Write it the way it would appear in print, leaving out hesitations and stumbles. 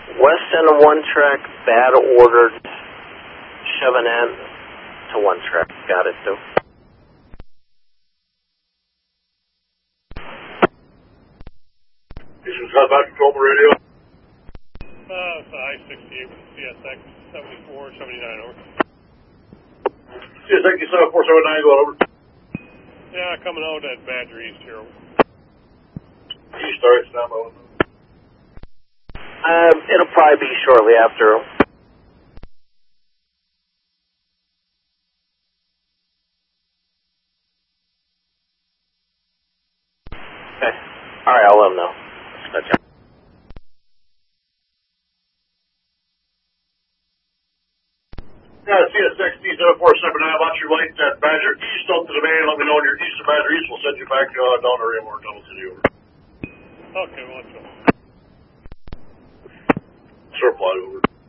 West end of 1 track, bad ordered, Chevenet to 1 track. Got it, too. Houston Southbound Control Radio. It's I-68 with CSX 74, 79 over. CSX 7479, go over. Yeah, coming out at Badger East here. East, alright, stand by. It'll probably be shortly after. Okay. Alright, I'll let him know. Gotcha. Yeah, CSX D7479, watch your lights at Badger East up to the main. Let me know when you're east of Badger East. We'll send you back down to Raymore, Tunnel City, over. Okay, well, let's go. Surplus, over.